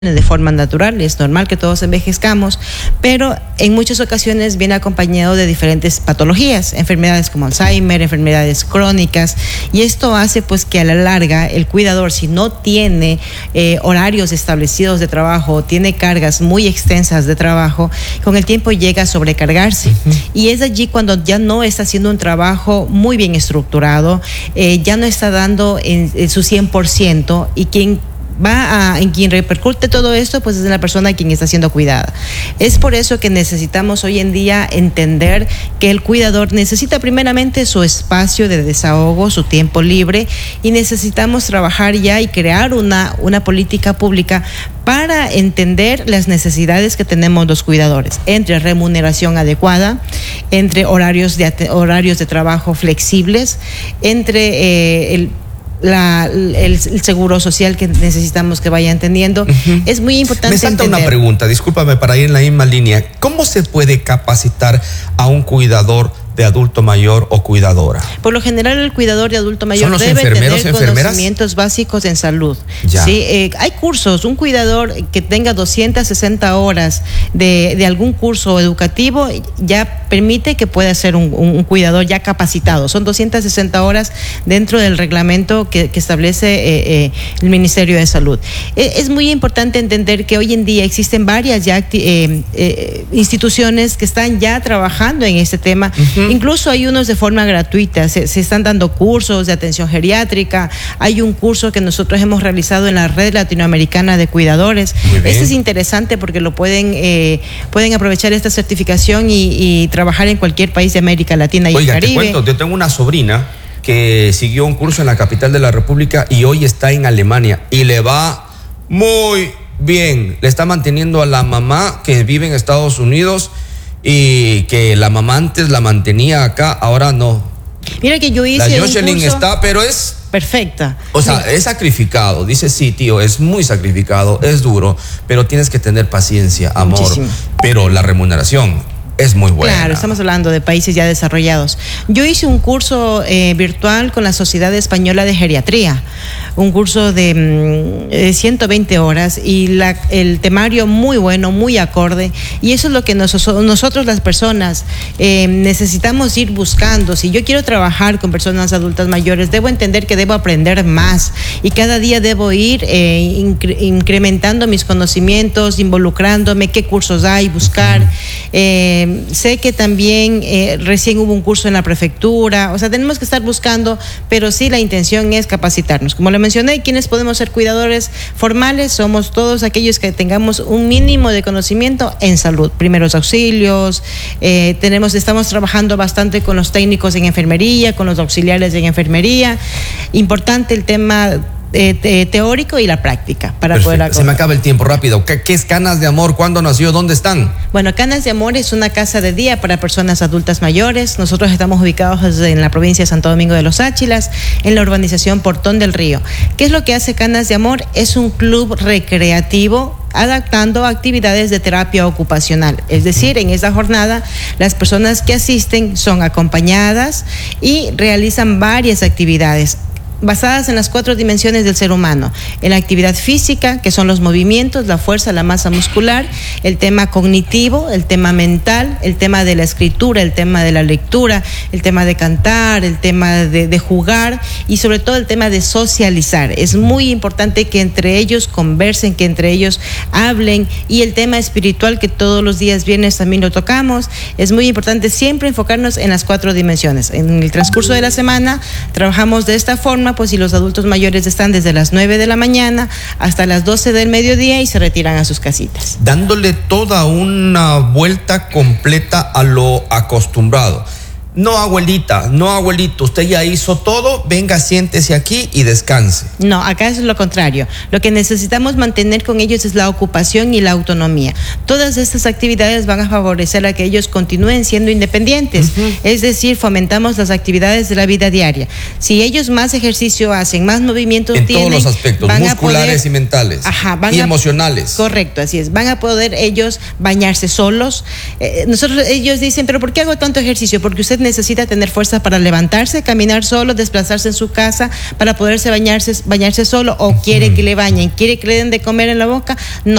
de forma natural, es normal que todos envejezcamos, pero en muchas ocasiones viene acompañado de diferentes patologías, enfermedades como Alzheimer, enfermedades crónicas, y esto hace pues que a la larga el cuidador, si no tiene horarios establecidos de trabajo, tiene cargas muy extensas de trabajo, con el tiempo llega a sobrecargarse. Y es allí cuando ya no está haciendo un trabajo muy bien estructurado, ya no está dando en su 100%, y en quien repercute todo esto, pues es la persona quien está siendo cuidada. Es por eso que necesitamos hoy en día entender que el cuidador necesita primeramente su espacio de desahogo, su tiempo libre, y necesitamos trabajar ya y crear una política pública para entender las necesidades que tenemos los cuidadores, entre remuneración adecuada, entre horarios de trabajo flexibles, entre el seguro social que necesitamos que vayan teniendo. Es muy importante. Me salta una pregunta, discúlpame, para ir en la misma línea. ¿Cómo se puede capacitar a un cuidador de adulto mayor o cuidadora? Por lo general, el cuidador de adulto mayor debe tener conocimientos básicos en salud. ¿Sí? Hay cursos. Un cuidador que tenga 260 horas de algún curso educativo ya permite que pueda ser un cuidador ya capacitado. Son 260 horas dentro del reglamento que establece el Ministerio de Salud. Es muy importante entender que hoy en día existen varias ya instituciones que están ya trabajando en este tema. Incluso hay unos de forma gratuita, se están dando cursos de atención geriátrica. Hay un curso que nosotros hemos realizado en la Red Latinoamericana de Cuidadores. Este es interesante porque pueden aprovechar esta certificación y trabajar en cualquier país de América Latina y el Caribe. Te cuento, yo tengo una sobrina que siguió un curso en la capital de la República y hoy está en Alemania y le va muy bien. Le está manteniendo a la mamá que vive en Estados Unidos, y que la mamá antes la mantenía acá, ahora no. Mira que yo hice la Jocelyn está, pero es perfecta. O sea, es sacrificado. Dice, sí, tío, es muy sacrificado, es duro, pero tienes que tener paciencia, amor. Muchísimo. Pero la remuneración es muy buena. Claro, estamos hablando de países ya desarrollados. Yo hice un curso virtual con la Sociedad Española de Geriatría, un curso de 120 horas, y el temario muy bueno, muy acorde, y eso es lo que nosotros las personas necesitamos ir buscando. Si yo quiero trabajar con personas adultas mayores, debo entender que debo aprender más, y cada día debo ir incrementando mis conocimientos, involucrándome, qué cursos hay, buscar. Sé que también recién hubo un curso en la prefectura. O sea, tenemos que estar buscando, pero sí, la intención es capacitarnos. Como le mencioné, ¿quiénes podemos ser cuidadores formales? Somos todos aquellos que tengamos un mínimo de conocimiento en salud, primeros auxilios. Estamos trabajando bastante con los técnicos en enfermería, con los auxiliares en enfermería. Importante el tema teórico y la práctica para poder acordar. Se me acaba el tiempo rápido. ¿Qué es Canas de Amor? ¿Cuándo nació? ¿Dónde están? Bueno, Canas de Amor es una casa de día para personas adultas mayores. Nosotros estamos ubicados en la provincia de Santo Domingo de los Áchilas, en la urbanización Portón del Río. ¿Qué es lo que hace Canas de Amor? Es un club recreativo adaptando actividades de terapia ocupacional. Es decir, en esta jornada las personas que asisten son acompañadas y realizan varias actividades basadas en las 4 dimensiones del ser humano: en la actividad física, que son los movimientos, la fuerza, la masa muscular; el tema cognitivo, el tema mental, el tema de la escritura, el tema de la lectura, el tema de cantar, el tema de jugar, y sobre todo el tema de socializar. Es muy importante que entre ellos conversen, que entre ellos hablen, y el tema espiritual, que todos los días viernes también lo tocamos. Es muy importante siempre enfocarnos en las 4 dimensiones. En el transcurso de la semana trabajamos de esta forma, pues si los adultos mayores están desde las 9 de la mañana hasta las 12 del mediodía y se retiran a sus casitas. Dándole toda una vuelta completa a lo acostumbrado. No, abuelita, no, abuelito, usted ya hizo todo, venga, siéntese aquí y descanse. No, acá es lo contrario. Lo que necesitamos mantener con ellos es la ocupación y la autonomía. Todas estas actividades van a favorecer a que ellos continúen siendo independientes. Es decir, fomentamos las actividades de la vida diaria. Si ellos más ejercicio hacen, más movimientos tienen, en todos los aspectos, musculares y mentales, y emocionales. Correcto, así es. Van a poder ellos bañarse solos. Ellos dicen, pero ¿por qué hago tanto ejercicio? Porque usted necesita tener fuerza para levantarse, caminar solo, desplazarse en su casa, para poderse bañarse solo, o quiere que le bañen, quiere que le den de comer en la boca, no.